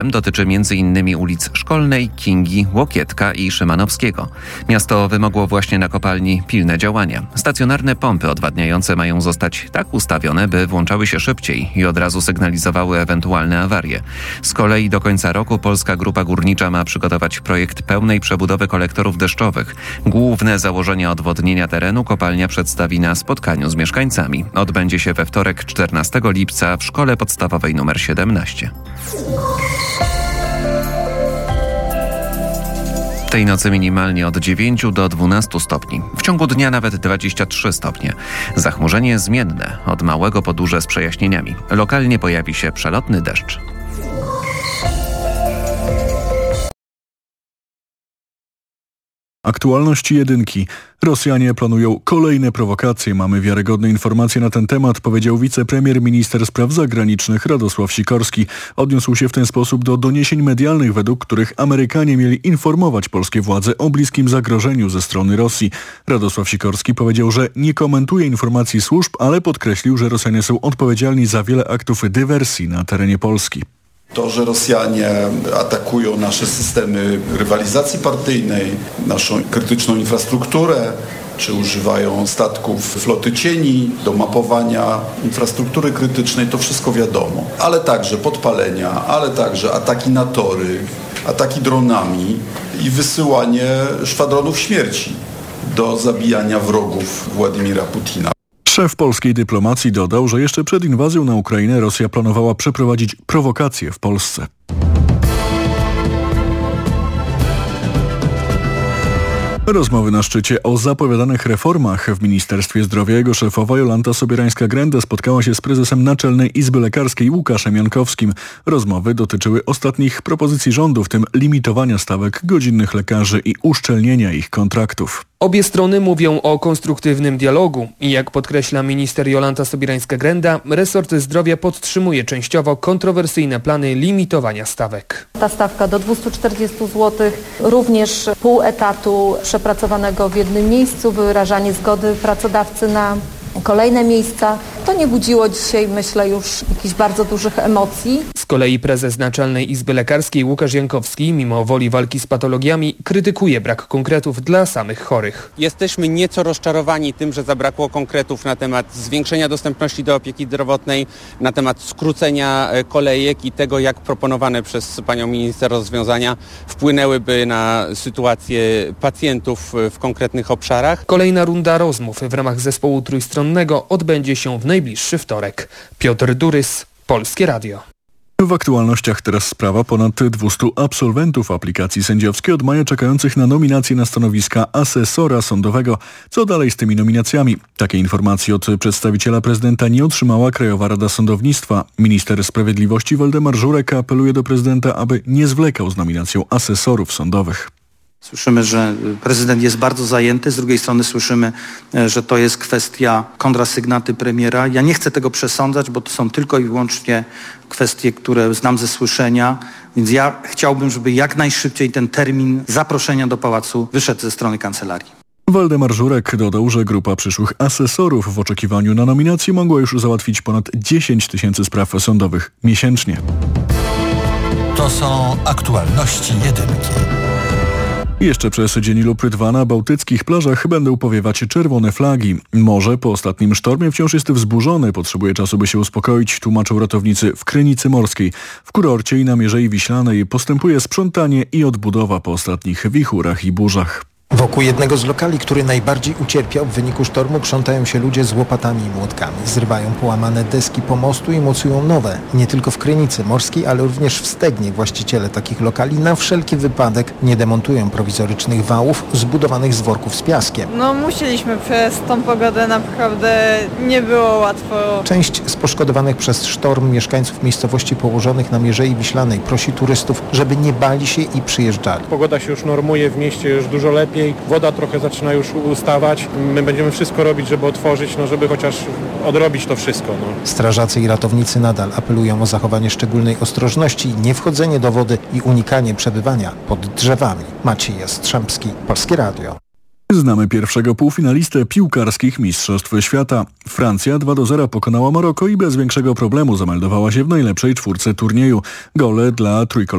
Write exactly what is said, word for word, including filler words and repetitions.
Dotyczy między innymi ulic Szkolnej, Kingi, Łokietka i Szymanowskiego. Miasto wymogło właśnie na kopalni pilne działania. Stacjonarne pompy odwadniające mają zostać tak ustawione, by włączały się szybciej i od razu sygnalizowały ewentualne awarie. Z kolei do końca roku Polska Grupa Górnicza ma przygotować projekt pełnej przebudowy kolektorów deszczowych. Główne założenia odwodnienia terenu kopalnia przedstawi na spotkaniu z mieszkańcami. Odbędzie się we wtorek czternastego lipca w Szkole Podstawowej nr siedemnaście. Tej nocy minimalnie od dziewięciu do dwunastu stopni. W ciągu dnia nawet dwadzieścia trzy stopnie. Zachmurzenie zmienne, od małego po duże z przejaśnieniami. Lokalnie pojawi się przelotny deszcz. Aktualności jedynki. Rosjanie planują kolejne prowokacje. Mamy wiarygodne informacje na ten temat, powiedział wicepremier minister spraw zagranicznych Radosław Sikorski. Odniósł się w ten sposób do doniesień medialnych, według których Amerykanie mieli informować polskie władze o bliskim zagrożeniu ze strony Rosji. Radosław Sikorski powiedział, że nie komentuje informacji służb, ale podkreślił, że Rosjanie są odpowiedzialni za wiele aktów dywersji na terenie Polski. To, że Rosjanie atakują nasze systemy rywalizacji partyjnej, naszą krytyczną infrastrukturę, czy używają statków floty cieni do mapowania infrastruktury krytycznej, to wszystko wiadomo. Ale także podpalenia, ale także ataki na tory, ataki dronami i wysyłanie szwadronów śmierci do zabijania wrogów Władimira Putina. Szef polskiej dyplomacji dodał, że jeszcze przed inwazją na Ukrainę Rosja planowała przeprowadzić prowokacje w Polsce. Rozmowy na szczycie o zapowiadanych reformach w Ministerstwie Zdrowia. Jego szefowa Jolanta Sobierańska-Grenda spotkała się z prezesem Naczelnej Izby Lekarskiej Łukaszem Jankowskim. Rozmowy dotyczyły ostatnich propozycji rządu, w tym limitowania stawek godzinnych lekarzy i uszczelnienia ich kontraktów. Obie strony mówią o konstruktywnym dialogu i jak podkreśla minister Jolanta Sobierańska-Grenda, resort zdrowia podtrzymuje częściowo kontrowersyjne plany limitowania stawek. Ta stawka do dwieście czterdzieści złotych, również pół etatu przepracowanego w jednym miejscu, wyrażanie zgody pracodawcy na kolejne miejsca. To nie budziło dzisiaj, myślę, już jakichś bardzo dużych emocji. Z kolei prezes Naczelnej Izby Lekarskiej Łukasz Jankowski, mimo woli walki z patologiami, krytykuje brak konkretów dla samych chorych. Jesteśmy nieco rozczarowani tym, że zabrakło konkretów na temat zwiększenia dostępności do opieki zdrowotnej, na temat skrócenia kolejek i tego, jak proponowane przez panią minister rozwiązania wpłynęłyby na sytuację pacjentów w konkretnych obszarach. Kolejna runda rozmów w ramach zespołu trójstronnego odbędzie się w najbliższy wtorek. Piotr Durys, Polskie Radio. W aktualnościach teraz sprawa ponad dwustu absolwentów aplikacji sędziowskiej od maja czekających na nominację na stanowiska asesora sądowego. Co dalej z tymi nominacjami? Takie informacje od przedstawiciela prezydenta nie otrzymała Krajowa Rada Sądownictwa. Minister Sprawiedliwości Waldemar Żurek apeluje do prezydenta, aby nie zwlekał z nominacją asesorów sądowych. Słyszymy, że prezydent jest bardzo zajęty, z drugiej strony słyszymy, że to jest kwestia kontrasygnaty premiera. Ja nie chcę tego przesądzać, bo to są tylko i wyłącznie kwestie, które znam ze słyszenia, więc ja chciałbym, żeby jak najszybciej ten termin zaproszenia do pałacu wyszedł ze strony kancelarii. Waldemar Żurek dodał, że grupa przyszłych asesorów w oczekiwaniu na nominację mogła już załatwić ponad dziesięć tysięcy spraw sądowych miesięcznie. To są aktualności jedynki. Jeszcze przez dzień lub dwa na bałtyckich plażach będą powiewać czerwone flagi. Morze po ostatnim sztormie wciąż jest wzburzone, potrzebuje czasu, by się uspokoić, tłumaczą ratownicy w Krynicy Morskiej. W kurorcie i na Mierzei Wiślanej postępuje sprzątanie i odbudowa po ostatnich wichurach i burzach. Wokół jednego z lokali, który najbardziej ucierpiał w wyniku sztormu, krzątają się ludzie z łopatami i młotkami. Zrywają połamane deski pomostu i mocują nowe. Nie tylko w Krynicy Morskiej, ale również w Stegnie właściciele takich lokali na wszelki wypadek nie demontują prowizorycznych wałów zbudowanych z worków z piaskiem. No musieliśmy, przez tą pogodę naprawdę nie było łatwo. Część z poszkodowanych przez sztorm mieszkańców miejscowości położonych na Mierzei Wiślanej prosi turystów, żeby nie bali się i przyjeżdżali. Pogoda się już normuje w mieście już dużo lepiej. Woda trochę zaczyna już ustawać. My będziemy wszystko robić, żeby otworzyć, no żeby chociaż odrobić to wszystko. No. Strażacy i ratownicy nadal apelują o zachowanie szczególnej ostrożności, niewchodzenie do wody i unikanie przebywania pod drzewami. Maciej Jastrzębski, Polskie Radio. Znamy pierwszego półfinalistę piłkarskich Mistrzostw Świata. Francja dwa do zera pokonała Maroko i bez większego problemu zameldowała się w najlepszej czwórce turnieju. Gole dla trójkolorowych